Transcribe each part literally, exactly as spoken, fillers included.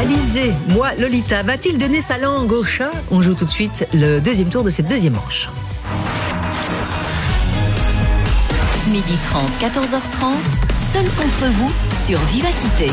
Alizé, moi, Lolita, va-t-il donner sa langue au chat? On joue tout de suite le deuxième tour de cette deuxième manche. midi trente, quatorze heures trente, seul contre vous sur Vivacité.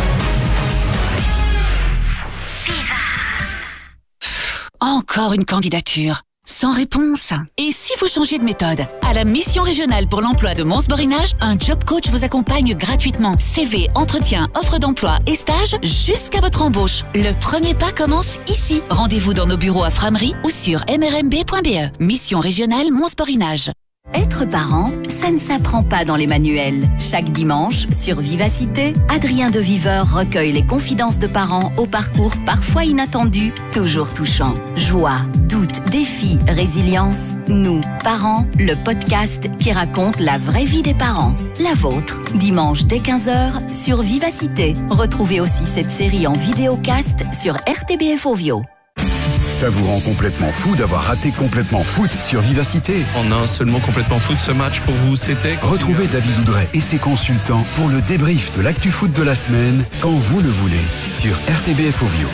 Encore une candidature, sans réponse. Et si vous changez de méthode? À la mission régionale pour l'emploi de Mons-Borinage, un job coach vous accompagne gratuitement. C V, entretien, offre d'emploi et stage jusqu'à votre embauche. Le premier pas commence ici. Rendez-vous dans nos bureaux à Framery ou sur m r m b point b e. Mission régionale Mons-Borinage. Être parent, ça ne s'apprend pas dans les manuels. Chaque dimanche, sur Vivacité, Adrien de Viveur recueille les confidences de parents au parcours parfois inattendu, toujours touchant. Joie, doute, défi, résilience. Nous, parents, le podcast qui raconte la vraie vie des parents. La vôtre, dimanche dès quinze heures sur Vivacité. Retrouvez aussi cette série en vidéocast sur R T B F Ovio. Ça vous rend complètement fou d'avoir raté Complètement Foot sur Vivacité. En un seul mot, Complètement Foot, ce match pour vous, c'était... Retrouvez David Oudret et ses consultants pour le débrief de l'actu foot de la semaine, quand vous le voulez, sur R T B F Ovio.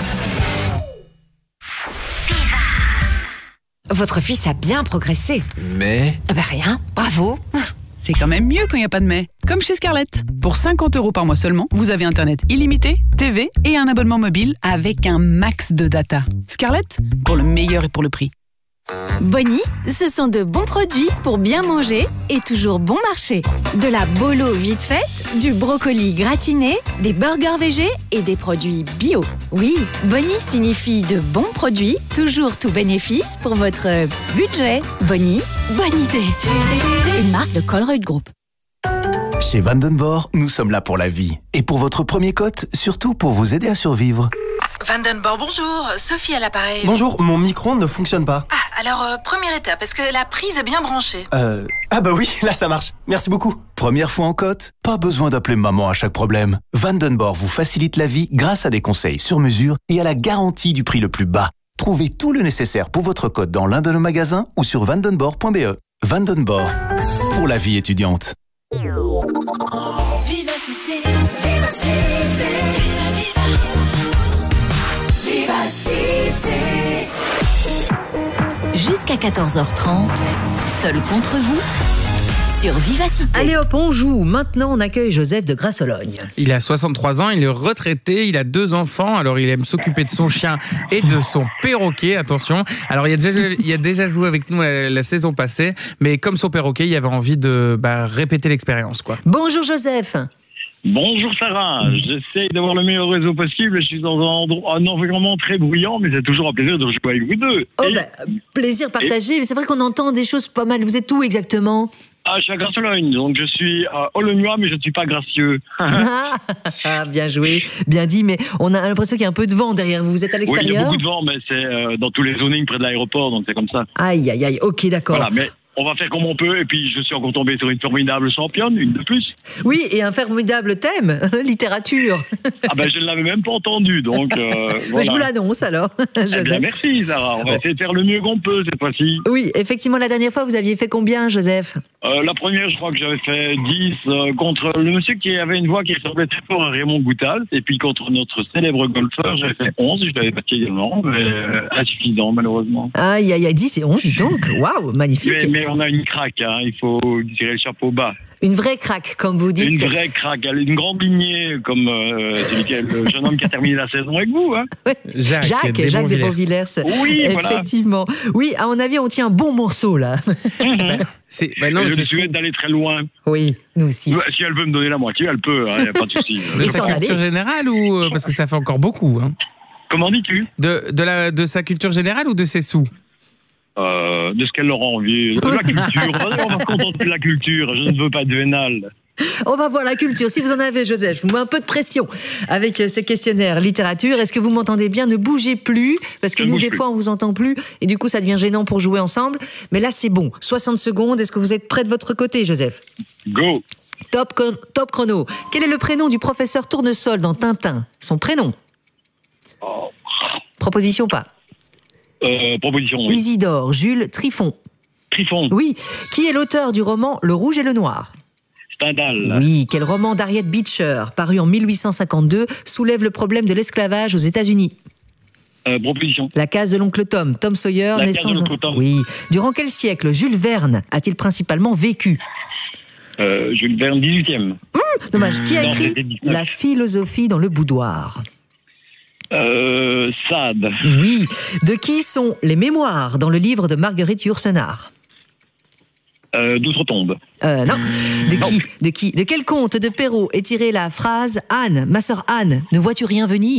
Votre fils a bien progressé. Mais... Ah ben rien, bravo. C'est quand même mieux quand il n'y a pas de mais. Comme chez Scarlett. Pour cinquante euros par mois seulement, vous avez Internet illimité, T V et un abonnement mobile avec un max de data. Scarlett, pour le meilleur et pour le prix. Bonnie, ce sont de bons produits pour bien manger et toujours bon marché. De la bolo vite faite, du brocoli gratiné, des burgers végés et des produits bio. Oui, Bonnie signifie de bons produits, toujours tout bénéfice pour votre budget. Bonnie, bonne idée. Une marque de Colruyt Group. Chez Vandenborg, nous sommes là pour la vie. Et pour votre premier cote, surtout pour vous aider à survivre. Vandenborg, bonjour. Sophie à l'appareil. Bonjour, mon micro ne fonctionne pas. Ah, alors, euh, première étape, est-ce que la prise est bien branchée? Euh... Ah bah oui, là ça marche. Merci beaucoup. Première fois en cote? Pas besoin d'appeler maman à chaque problème. Vandenborg vous facilite la vie grâce à des conseils sur mesure et à la garantie du prix le plus bas. Trouvez tout le nécessaire pour votre cote dans l'un de nos magasins ou sur vandenborg point b e. Vandenborg, pour la vie étudiante. Vivacité, Vivacité, Vivacité. Jusqu'à quatorze heures trente, seul contre vous sur Vivacité. Allez hop, on joue. Maintenant, on accueille Joseph de Grasse-Ologne. Il a soixante-trois ans, il est retraité, il a deux enfants, alors il aime s'occuper de son chien et de son perroquet, attention. Alors il a déjà, il a déjà joué avec nous la, la saison passée, mais comme son perroquet, il avait envie de bah, répéter l'expérience, quoi. Bonjour Joseph. Bonjour Sarah, j'essaye d'avoir le meilleur réseau possible, je suis dans un, endroit, un environnement très bruyant, mais c'est toujours un plaisir de jouer avec vous deux. Oh et, bah, plaisir partagé, et... c'est vrai qu'on entend des choses pas mal, vous êtes où exactement? Ah, je suis à Grasse-Ologne, donc je suis à Aulognois, mais je ne suis pas gracieux. Ah, bien joué, bien dit, mais on a l'impression qu'il y a un peu de vent derrière vous, vous êtes à l'extérieur? Oui, il y a beaucoup de vent, mais c'est euh, dans tous les zonings près de l'aéroport, donc c'est comme ça. Aïe, aïe, aïe, ok, d'accord. Voilà, mais... on va faire comme on peut, et puis je suis encore tombé sur une formidable championne, une de plus. Oui, et un formidable thème, littérature. Ah ben je ne l'avais même pas entendu, donc euh, voilà. Je vous l'annonce alors, Joseph. Eh bien, merci Sarah, on va essayer de faire le mieux qu'on peut cette fois-ci. Oui, effectivement, la dernière fois, vous aviez fait combien, Joseph? euh, La première, je crois que j'avais fait dix euh, contre le monsieur qui avait une voix qui ressemblait très fort à Raymond Goutal, et puis contre notre célèbre golfeur, j'avais fait onze, je l'avais battu également, mais euh, insuffisant malheureusement. Aïe, aïe, aïe, dix et onze, dis donc, waouh, magnifique. Mais, mais on a une craque, hein. Il faut tirer le chapeau bas. Une vraie craque, comme vous dites. Une vraie craque, elle est une grande lignée, comme euh, celui qui est le jeune homme qui a terminé la saison avec vous. Hein. Ouais. Jacques, Jacques, des Jacques Desbonvillers. Oui, effectivement. Voilà. Oui, à mon avis, on tient un bon morceau, là. Mm-hmm. C'est, bah non, je c'est souhaite d'aller très loin. Oui, nous aussi. Si elle veut me donner la moitié, elle peut, il hein, n'y a pas de souci. De sa culture générale ou... Euh, parce que ça fait encore beaucoup. Hein. Comment dis-tu? de, de, la, de sa culture générale ou de ses sous? Euh, de ce qu'elle aura envie. De la culture. On va se contenter de la culture. Je ne veux pas de vénal. On va voir la culture. Si vous en avez, Joseph, je vous mets un peu de pression avec ce questionnaire littérature. Est-ce que vous m'entendez bien? Ne bougez plus, parce que je nous, des plus. fois, on vous entend plus, et du coup, ça devient gênant pour jouer ensemble. Mais là, c'est bon. soixante secondes. Est-ce que vous êtes prêt de votre côté, Joseph? Go. Top, top chrono. Quel est le prénom du professeur Tournesol dans Tintin? Son prénom? Oh. Proposition pas. Euh, proposition, oui. Isidore, Jules, Trifon. Trifon. Oui. Qui est l'auteur du roman Le Rouge et le Noir? Stendhal. Oui, quel roman d'Harriet Beecher, paru en mille huit cent cinquante-deux, soulève le problème de l'esclavage aux États-Unis? Euh, proposition. La case de l'oncle Tom, Tom Sawyer, La naissance. case de l'oncle Tom. Oui. Durant quel siècle Jules Verne a-t-il principalement vécu? Euh, Jules Verne, dix-huitième. Hum, dommage. Qui a Non, écrit c'était dix-neuf. La philosophie dans le boudoir? Euh, Sade. Oui. De qui sont les mémoires dans le livre de Marguerite Yourcenar? Euh, D'outre-tombe. Euh, non. De qui, de qui De quel conte de Perrault est tirée la phrase « Anne, ma sœur Anne, ne vois-tu rien venir »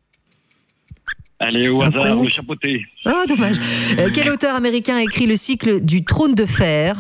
Allez, au Un hasard, conte. le chapeauté. Oh, dommage. Euh, quel auteur américain a écrit le cycle du Trône de Fer?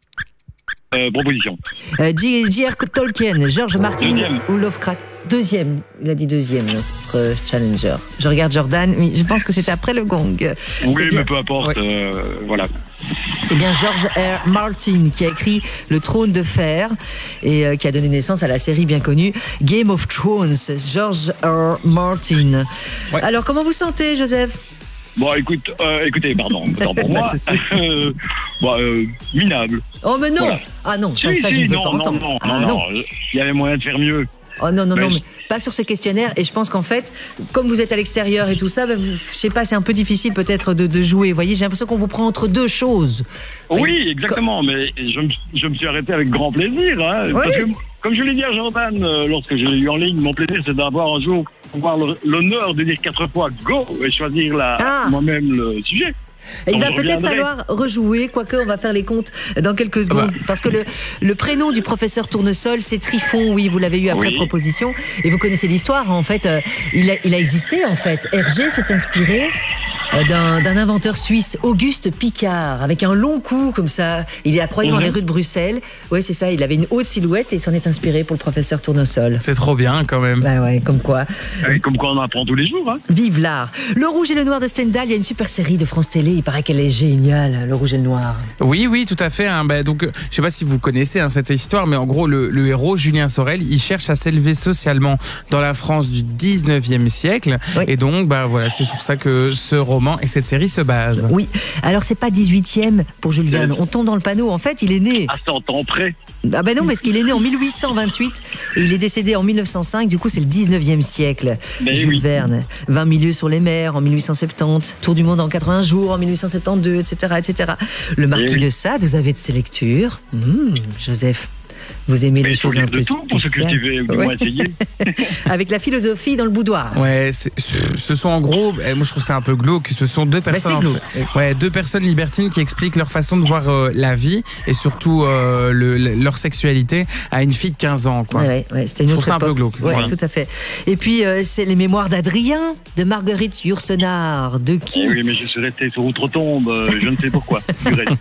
Euh, proposition. Euh, J R Tolkien, George Martin Deuxième. ou Lovecraft? Deuxième. Il a dit deuxième, notre euh, challenger. Je regarde Jordan, mais je pense que c'est après le gong. Oui, C'est bien. mais peu importe. Ouais. euh, voilà. C'est bien George R. Martin qui a écrit Le Trône de Fer et euh, qui a donné naissance à la série bien connue Game of Thrones. George R. Martin. Ouais. Alors, comment vous sentez, Joseph? Bon, écoute, euh, écoutez, pardon, pardon pour Pas moi. de souci. Euh, bon, euh, minable. Oh, mais non! Voilà. Ah non, ça, Si, ça, si, je ne peux non, pas non, entendre. non, Ah, non, non, il y avait moyen de faire mieux. Oh non, non, Mais non, je- mais pas sur ces questionnaires. Et je pense qu'en fait, comme vous êtes à l'extérieur et tout ça, ben, vous- je sais pas, c'est un peu difficile peut-être de, de jouer. Vous voyez, j'ai l'impression qu'on vous prend entre deux choses. Oui, exactement, mais je me, je me suis arrêté avec grand plaisir. Hein, Oui. parce que, comme je l'ai dit à Jordan euh, lorsque je l'ai eu en ligne, mon plaisir c'est d'avoir un jour pouvoir le- l'honneur de dire quatre fois go et choisir la, Ah. moi-même le sujet. Et il Donc, va je peut-être reviendrai. falloir rejouer, quoique on va faire les comptes dans quelques secondes. bah. Parce que le, le prénom du professeur Tournesol, c'est Trifon, oui, vous l'avez eu après Oui. proposition. Et vous connaissez l'histoire, en fait. euh, il, a, il a existé, en fait. Hergé s'est inspiré euh, d'un d'un inventeur suisse, Auguste Picard, avec un long cou comme ça. Il est à croisé dans Mhm. les rues de Bruxelles. Oui, c'est ça, il avait une haute silhouette et il s'en est inspiré pour le professeur Tournesol. C'est trop bien quand même. Bah ouais, comme quoi. Et comme quoi on apprend tous les jours. Hein. Vive l'art. Le Rouge et le Noir de Stendhal, il y a une super série de France Télé. Il paraît qu'elle est géniale, Le Rouge et le Noir. Oui, oui, tout à fait. Hein. Bah, donc, euh, je sais pas si vous connaissez hein, cette histoire, mais en gros, le, le héros Julien Sorel, il cherche à s'élever socialement dans la France du dix-neuvième siècle. Oui. Et donc, bah voilà, c'est sur ça que ce roman et cette série se basent. Oui, alors c'est pas dix-huitième pour Jules Verne, Euh. on tombe dans le panneau. En fait, il est né. À cent ans près. Ah ben non, parce qu'il est né en mille huit cent vingt-huit et il est décédé en mille neuf cent cinq, du coup c'est le dix-neuvième siècle. Mais Jules oui. Verne, vingt milieux sur les mers en mille huit cent soixante-dix, Tour du monde en quatre-vingts jours en mille huit cent soixante-douze, et cetera, et cetera. Le Marquis Eh oui. de Sade, vous avez de ces lectures. Mmh, Joseph, vous aimez Mais les il faut choses un lire peu de tout pour se spéciales. cultiver, ou du Ouais. moins essayer. Avec la philosophie dans le boudoir. Ouais, c'est- ce sont en gros, eh, moi je trouve ça un peu glauque, ce sont deux personnes, Bah, c'est en glauque, fait- ouais, deux personnes libertines qui expliquent leur façon de voir euh, la vie et surtout euh, le- le- leur sexualité à une fille de quinze ans, quoi. Ouais, ouais, ouais, c'était une Je autre trouve ça un peu époque. glauque. Ouais, Voilà. tout à fait. Et puis, euh, c'est les mémoires d'Adrien, de Marguerite Yourcenar. De qui Eh oui, mais je suis resté sur outre-tombe, euh, je ne sais pourquoi. du reste.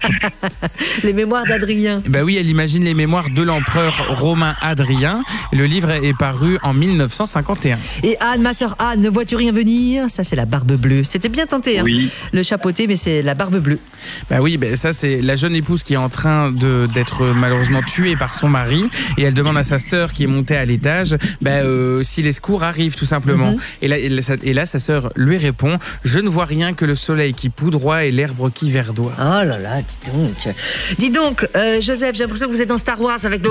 Les mémoires d'Adrien. Bah oui, elle imagine les mémoires de l'empereur romain Adrien. Le livre est paru en mille neuf cent cinquante et un. Et Anne, ma sœur Anne, ne vois-tu rien venir? Ça, c'est la barbe bleue. C'était bien tenté, hein, Oui. le chapeauté, mais c'est la barbe bleue. Bah oui, bah ça c'est la jeune épouse qui est en train de d'être malheureusement tuée par son mari et elle demande à sa sœur qui est montée à l'étage bah, euh, si les secours arrivent tout simplement. Mhm. et, là, et, là, sa- et là sa sœur lui répond: je ne vois rien que le soleil qui poudroie et l'herbe qui verdoie. Oh là là, dis donc. Dis donc, euh, Joseph, j'ai l'impression que vous êtes dans Star Wars avec le...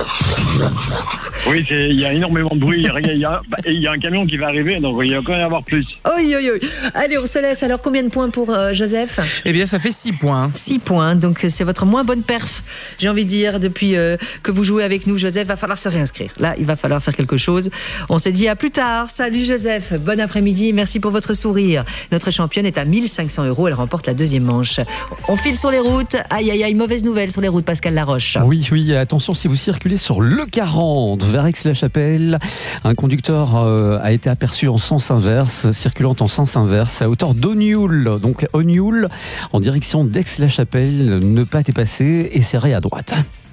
Oui, c'est- il y a énormément de bruit. Il y a, rien- il y a, bah, et il y a un camion qui va arriver, donc il va quand même y avoir plus. Oi, oi, oi. Allez, on se laisse. Alors, combien de points pour euh, Joseph? Eh bien ça fait six points. six points, donc c'est votre moins bonne perf, j'ai envie de dire, depuis euh, que vous jouez avec nous, Joseph. Va falloir se réinscrire. Là, il va falloir faire quelque chose. On se dit à plus tard. Salut Joseph, bon après-midi, merci pour votre sourire. Notre championne est à mille cinq cents euros, elle remporte la deuxième manche. On file sur les routes. Aïe, aïe, aïe, mauvaise nouvelle sur les routes, Pascal Laroche. Oui, oui, attention si vous circulez sur le quarante vers Aix-la-Chapelle. Un conducteur euh, a été aperçu en sens inverse, circulant en sens inverse à hauteur d'Ognoul. Donc Ognoul en direction d'Aix-la-Chapelle, ne pas dépasser et serrer à droite.